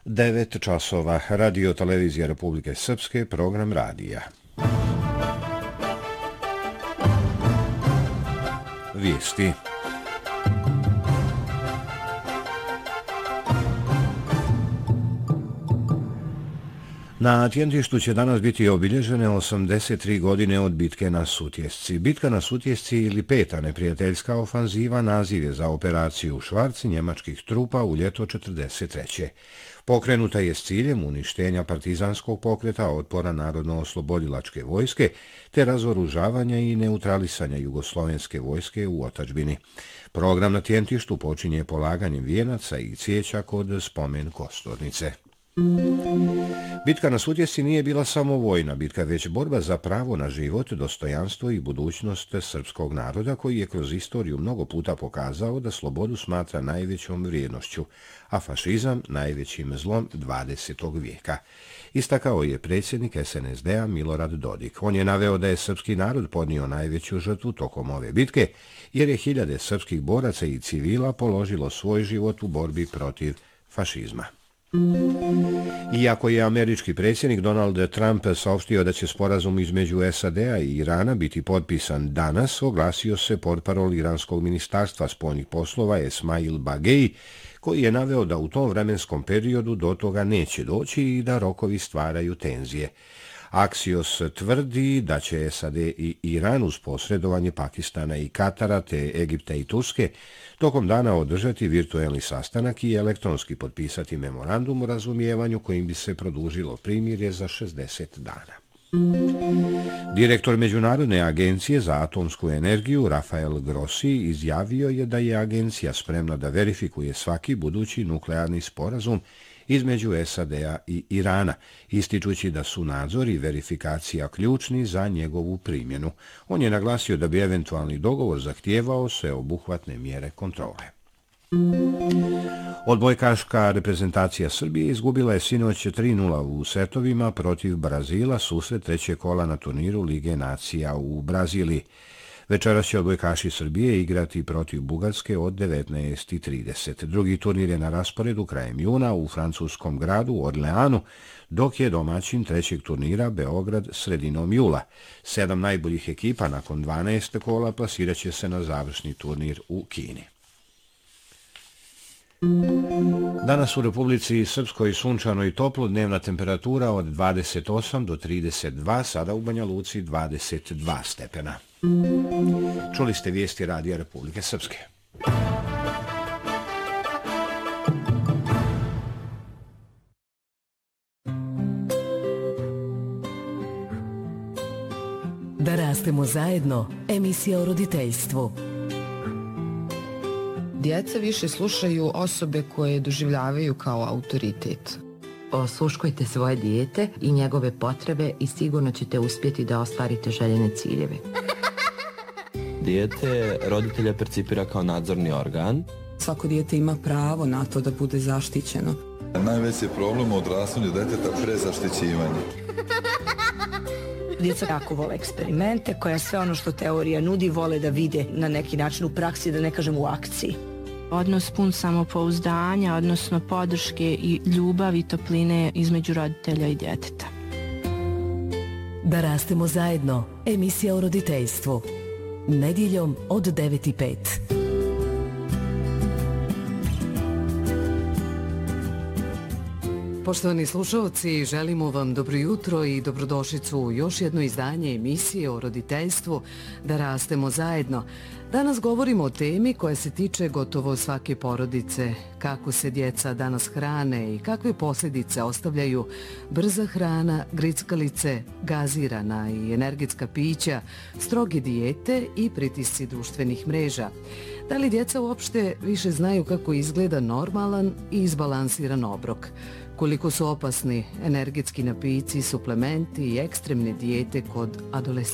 9 časova, Radio Televizija Republike Srpske, program radija. Vijesti. Na Tjentištu će danas biti obilježene 83 godine od bitke na Sutjesci. Bitka na Sutjesci ili peta neprijateljska ofanziva naziv je za operaciju Švarci njemačkih trupa u ljeto 43. Pokrenuta je s ciljem uništenja partizanskog pokreta otpora Narodno-oslobodilačke vojske te razoružavanja i neutralisanja jugoslovenske vojske u otadžbini. Program na Tjentištu počinje polaganjem vijenaca i cvijeća kod spomen kosturnice. Bitka na Sutjesci nije bila samo vojna bitka, već borba za pravo na život, dostojanstvo i budućnost srpskog naroda koji je kroz istoriju mnogo puta pokazao da slobodu smatra najvećom vrijednošću, a fašizam najvećim zlom 20. vijeka. Istakao je predsjednik SNSD-a Milorad Dodik. On je naveo da je srpski narod podnio najveću žrtvu tokom ove bitke, jer je hiljade srpskih boraca i civila položilo svoj život u borbi protiv fašizma. Iako je američki predsjednik Donald Trump saopštio da će sporazum između SAD-a i Irana biti potpisan danas, oglasio se portparol iranskog ministarstva spoljnih poslova Esmail Bagei, koji je naveo da u tom vremenskom periodu do toga neće doći i da rokovi stvaraju tenzije. Axios tvrdi da će SAD i Iran uz posredovanje Pakistana i Katara te Egipta i Turske tokom dana održati virtuelni sastanak i elektronski potpisati memorandum o razumijevanju kojim bi se produžilo primirje za 60 dana. Direktor Međunarodne agencije za atomsku energiju Rafael Grossi izjavio je da je agencija spremna da verifikuje svaki budući nuklearni sporazum između SAD-a i Irana, ističući da su nadzor i verifikacija ključni za njegovu primjenu. On je naglasio da bi eventualni dogovor zahtijevao sveobuhvatne mjere kontrole. Odbojkaška reprezentacija Srbije izgubila je sinoć 3:0 u setovima protiv Brazila susret trećeg kola na turniru Lige nacija u Braziliji. Večeras će odbojkaši Srbije igrati protiv Bugarske od 19:30. Drugi turnir je na rasporedu krajem juna u francuskom gradu Orleanu, dok je domaćin trećeg turnira Beograd sredinom jula. 7 najboljih ekipa nakon 12 kola plasirat će se na završni turnir u Kini. Danas u Republici Srpskoj sunčano i toplo, dnevna temperatura od 28 do 32, sada u Banja Luci 22 stepena. Čuli ste vijesti Radija Republike Srpske. Da rastemo zajedno, emisija o roditeljstvu. Djeca više slušaju osobe koje doživljavaju kao autoritet. Osluškujte svoje dijete i njegove potrebe i sigurno ćete uspjeti da ostvarite željene ciljeve. Dijete roditelja percipira kao nadzorni organ. Svako dijete ima pravo na to da bude zaštićeno. Najveći problem u odrastanju djeteta prezaštićivanje. Djeca jako vole eksperimente, koja sve ono što teorija nudi vole da vide na neki način u praksi, da ne kažem u akciji. Odnos pun samopouzdanja, odnosno podrške i ljubavi i topline između roditelja i djeteta. Da rastemo zajedno, emisija o roditeljstvu. Nedjeljom od 9:05. Poštovani slušalci, želimo vam dobro jutro i dobrodošlicu u još jedno izdanje emisije o roditeljstvu Da rastemo zajedno. Danas govorimo o temi koja se tiče gotovo svake porodice, kako se djeca danas hrane i kakve posljedice ostavljaju brza hrana, grickalice, gazirana i energetska pića, stroge dijete i pritisci društvenih mreža. Da li djeca uopšte više znaju kako izgleda normalan i izbalansiran obrok? Koliko su opasni energetski napici, suplementi i ekstremne dijete kod adolescenata?